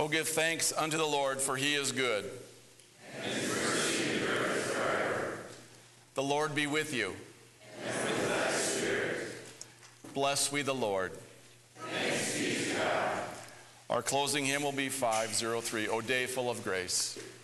Oh, give thanks unto the Lord, for he is good. And his mercy endureth forever. The Lord be with you. And with thy spirit. Bless we the Lord. Thanks be to God. Our closing hymn will be 503, O Day Full of Grace.